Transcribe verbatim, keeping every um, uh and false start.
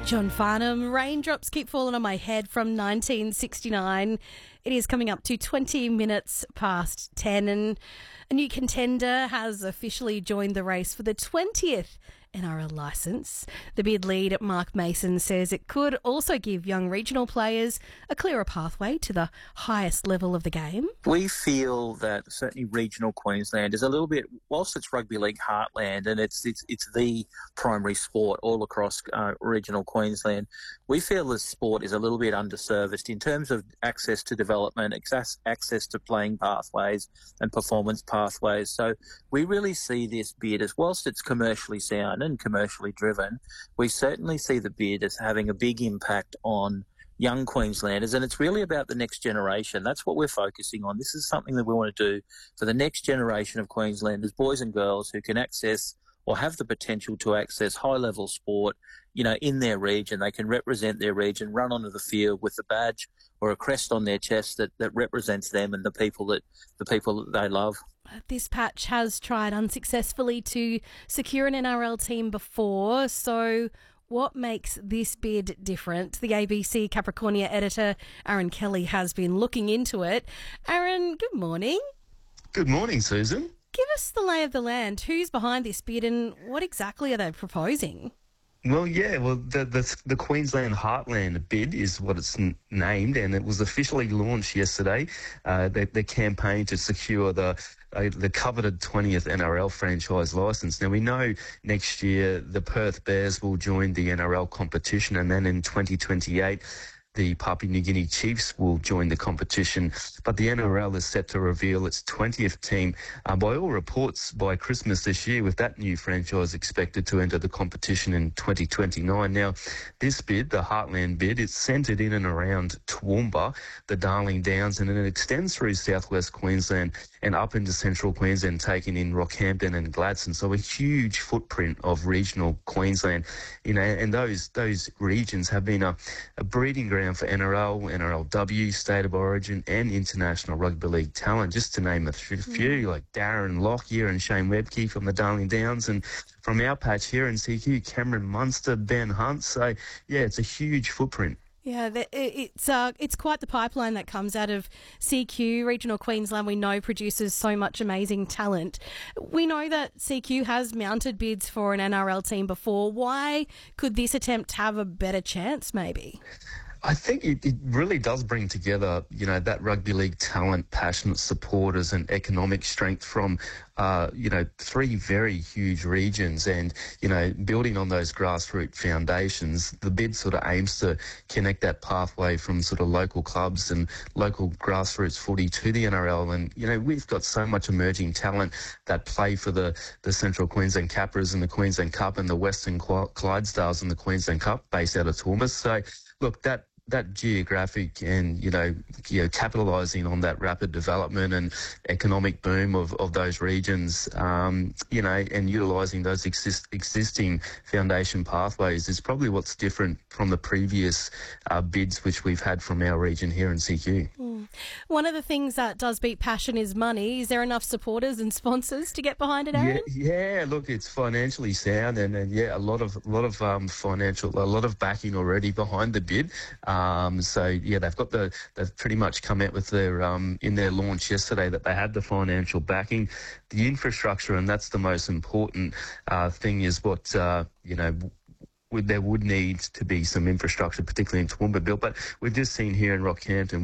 John Farnham, Raindrops Keep Falling on My Head from nineteen sixty-nine. It is coming up to twenty minutes past ten, and a new contender has officially joined the race for the twentieth N R L licence. The bid lead, Mark Mason, says it could also give young regional players a clearer pathway to the highest level of the game. We feel that certainly regional Queensland is a little bit, whilst it's rugby league heartland and it's it's it's the primary sport all across uh, regional Queensland, we feel the sport is a little bit underserviced in terms of access to development, access, access to playing pathways and performance pathways. So we really see this bid as, whilst it's commercially sound and commercially driven, we certainly see the bid as having a big impact on young Queenslanders, and it's really about the next generation. That's what we're focusing on. This is something that we want to do for the next generation of Queenslanders, boys and girls, who can access or have the potential to access high-level sport, you know, in their region. They can represent their region, run onto the field with a badge or a crest on their chest that, that represents them and the people that the people that they love. This patch has tried unsuccessfully to secure an N R L team before, so what makes this bid different? The A B C Capricornia editor, Aaron Kelly, has been looking into it. Aaron, good morning. Good morning, Susan. Give us the lay of the land. Who's behind this bid and what exactly are they proposing? Well, yeah, well, the, the the Queensland Heartland bid is what it's n- named, and it was officially launched yesterday. Uh, the, the campaign to secure the uh, the coveted twentieth N R L franchise licence. Now, we know next year the Perth Bears will join the N R L competition, and then in twenty twenty-eight, the Papua New Guinea Chiefs will join the competition. But the N R L is set to reveal its twentieth team uh, by all reports by Christmas this year, with that new franchise expected to enter the competition in twenty twenty-nine. Now, this bid, the Heartland bid, it's centred in and around Toowoomba, the Darling Downs, and then it extends through southwest Queensland and up into central Queensland, taking in Rockhampton and Gladstone. So a huge footprint of regional Queensland, you know, and those those regions have been a, a breeding ground for N R L, N R L W, State of Origin and international rugby league talent, just to name a few, mm. like Darren Lockyer and Shane Webke from the Darling Downs, and from our patch here in C Q, Cameron Munster, Ben Hunt. So, yeah, it's a huge footprint. Yeah, it's uh, it's quite the pipeline that comes out of C Q. Regional Queensland, we know, produces so much amazing talent. We know that C Q has mounted bids for an N R L team before. Why could this attempt have a better chance, maybe? I think it, it really does bring together, you know, that rugby league talent, passionate supporters and economic strength from, uh, you know, three very huge regions, and, you know, building on those grassroots foundations. The bid sort of aims to connect that pathway from sort of local clubs and local grassroots footy to the N R L. And, you know, we've got so much emerging talent that play for the, the Central Queensland Capras and the Queensland Cup and the Western Clydesdales and the Queensland Cup based out of Toowoomba. So, look, that that geographic and, you know, you know, capitalising on that rapid development and economic boom of, of those regions, um, you know, and utilising those exist, existing foundation pathways is probably what's different from the previous uh, bids which we've had from our region here in C Q. Mm. One of the things that does beat passion is money. Is there enough supporters and sponsors to get behind it, Aaron? Yeah, yeah, look, it's financially sound, and, and yeah, a lot of a lot of um, financial, a lot of backing already behind the bid. Um, so yeah, they've got the they've pretty much come out with their um, in their launch yesterday that they had the financial backing, the infrastructure, and that's the most important uh, thing. Is what uh, you know. Would, there would need to be some infrastructure, particularly in Toowoomba built, but we've just seen here in Rockhampton